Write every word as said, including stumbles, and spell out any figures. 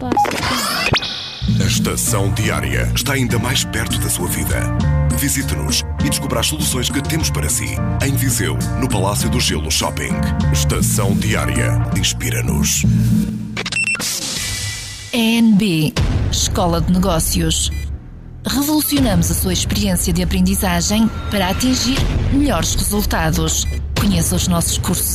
passa. A Estação Diária está ainda mais perto da sua vida. Visite-nos e descubra as soluções que temos para si. Em Viseu, no Palácio do Gelo Shopping. Estação Diária. Inspira-nos. E N B Escola de Negócios. Revolucionamos a sua experiência de aprendizagem para atingir melhores resultados. Conheça os nossos cursos